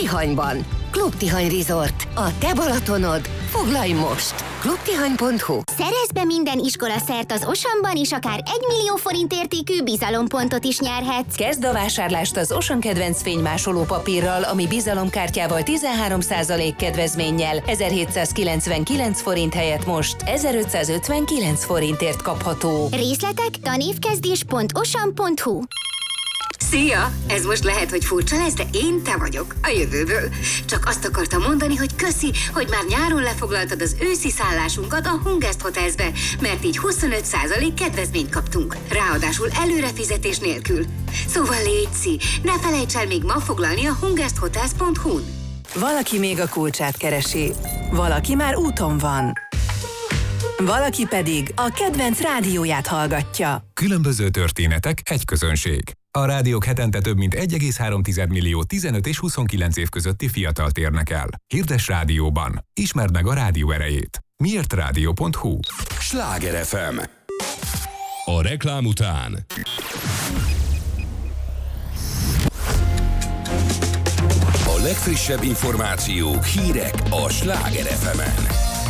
Tihanyban. Klub Tihany Resort. A te Balatonod. Foglalj most! klubtihany.hu. Szerezz be minden iskolaszert az Oceanban, és akár 1 millió forint értékű bizalompontot is nyerhetsz. Kezd a vásárlást az Ocean kedvenc fénymásoló papírral, ami bizalomkártyával 13% kedvezménnyel 1799 forint helyett most 1559 forintért kapható. Részletek tanévkezdés.ocean.hu. Szia! Ez most lehet, hogy furcsa lesz, de én te vagyok, a jövőből. Csak azt akartam mondani, hogy köszi, hogy már nyáron lefoglaltad az őszi szállásunkat a Hungest Hotelsbe, mert így 25% kedvezményt kaptunk. Ráadásul előrefizetés nélkül. Szóval létszi, ne felejts el még ma foglalni a hungesthotels.hu-n. Valaki még a kulcsát keresi, valaki már úton van. Valaki pedig a kedvenc rádióját hallgatja. Különböző történetek, egy közönség. A rádiók hetente több mint 1,3 millió 15 és 29 év közötti fiatalt érnek el. Hirdess rádióban. Ismerd meg a rádió erejét. miértradio.hu. Sláger FM. A reklám után. A legfrissebb információk, hírek a Sláger FM-en.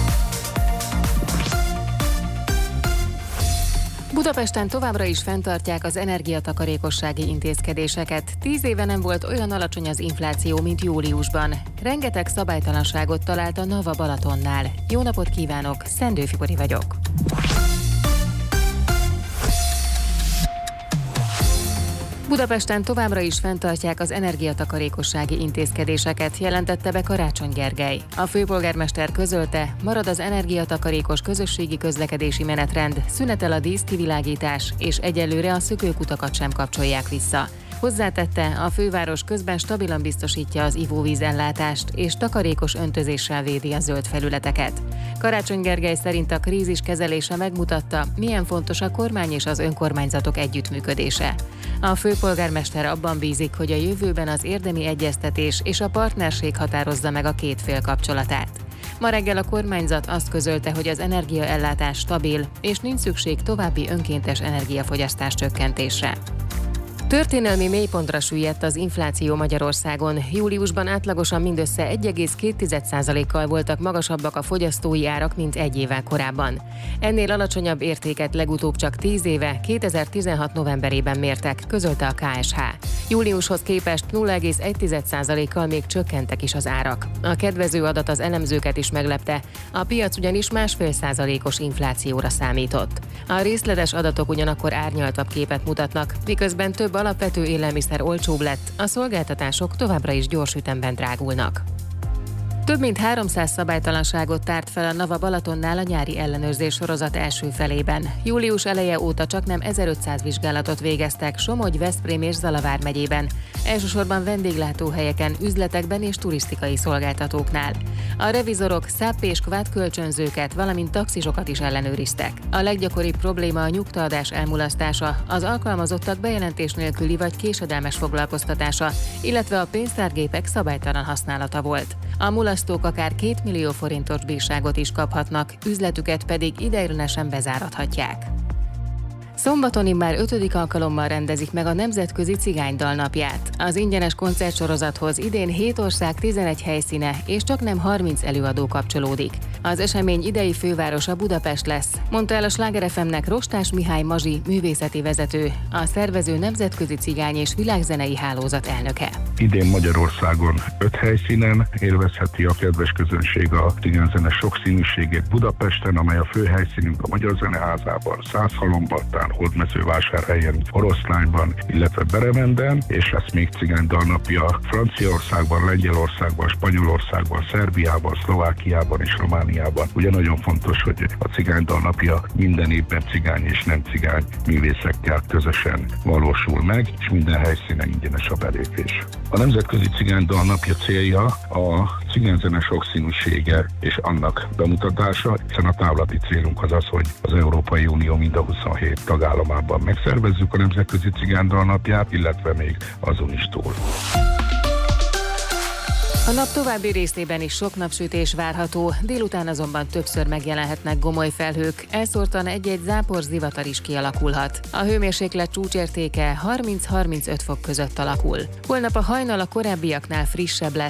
Budapesten továbbra is fenntartják az energiatakarékossági intézkedéseket. 10 éve nem volt olyan alacsony az infláció, mint júliusban. Rengeteg szabálytalanságot talált a Nava Balatonnál. Jó napot kívánok, Szendő Fibori vagyok. Budapesten továbbra is fenntartják az energiatakarékossági intézkedéseket, jelentette be Karácsony Gergely. A főpolgármester közölte, marad az energiatakarékos közösségi közlekedési menetrend, szünetel a díszkivilágítás, és egyelőre a szökőkutakat sem kapcsolják vissza. Hozzátette, a főváros közben stabilan biztosítja az ivóvízellátást, és takarékos öntözéssel védi a zöld felületeket. Karácsony Gergely szerint a krízis kezelése megmutatta, milyen fontos a kormány és az önkormányzatok együttműködése. A főpolgármester abban bízik, hogy a jövőben az érdemi egyeztetés és a partnerség határozza meg a két fél kapcsolatát. Ma reggel a kormányzat azt közölte, hogy az energiaellátás stabil, és nincs szükség további önkéntes energiafogyasztás csökkentésre. Történelmi mélypontra süllyedt az infláció Magyarországon. Júliusban átlagosan mindössze 1,2%-kal voltak magasabbak a fogyasztói árak, mint egy évvel korábban. Ennél alacsonyabb értéket legutóbb csak 10 éve, 2016 novemberében mértek, közölte a KSH. Júliushoz képest 0,1%-kal még csökkentek is az árak. A kedvező adat az elemzőket is meglepte, a piac ugyanis 1,5%-os inflációra számított. A részletes adatok ugyanakkor árnyaltabb képet mutatnak, miközben több alapvető élelmiszer olcsóbb lett, a szolgáltatások továbbra is gyors ütemben drágulnak. Több mint 300 szabálytalanságot tárt fel a Nava Balatonnál a nyári ellenőrzés sorozat első felében. Július eleje óta csaknem 1500 vizsgálatot végeztek Somogy, Veszprém és Zalavár megyében, elsősorban vendéglátóhelyeken, üzletekben és turisztikai szolgáltatóknál. A revizorok SZAP és KVAT kölcsönzőket, valamint taxisokat is ellenőriztek. A leggyakoribb probléma a nyugtaadás elmulasztása, az alkalmazottak bejelentés nélküli vagy késedelmes foglalkoztatása, illetve a pénztárgépek szabálytalan használata volt. A mulasztók akár 2 millió forintos bírságot is kaphatnak, üzletüket pedig ideiglenesen bezárathatják. Szombaton immár 5. alkalommal rendezik meg a Nemzetközi Cigánydal napját. Az ingyenes koncertsorozathoz idén 7 ország 11 helyszíne és csaknem 30 előadó kapcsolódik. Az esemény idei fővárosa Budapest lesz, mondta el a Sláger FM-nek Rostás Mihály Mazsi művészeti vezető, a szervező Nemzetközi Cigány és Világzenei Hálózat elnöke. Idén Magyarországon 5 helyszínen élvezheti a kedves közönség a cigányzene sokszínűségét Budapesten, amely a fő helyszínünk a Magyar Zeneházában, Szászhalombattán, Hódmezővásárhelyen, Oroszlányban, illetve Beremenden, és lesz még cigánydalnapja Franciaországban, Lengyelországban, Spanyolországban, Szerbiában, Szlovákiában és Romániában. Ugye nagyon fontos, hogy a cigánydalnapja minden évben cigány és nem cigány művészekkel közösen valósul meg, és minden helyszínen ingyenes a belépés. A Nemzetközi Cigánydalnapja célja a cigányzene sokszínűsége és annak bemutatása, hiszen a távlati célunk az az, hogy az Európai Unió mind a 27 tagállamában megszervezzük a Nemzetközi Cigánydalnapját, illetve még azon is túl. A nap további részében is sok napsütés várható, délután azonban többször megjelenhetnek gomoly felhők, elszórtan egy-egy zápor zivatar is kialakulhat. A hőmérséklet csúcsértéke 30-35 fok között alakul. Holnap a hajnal a korábbiaknál frissebb lesz,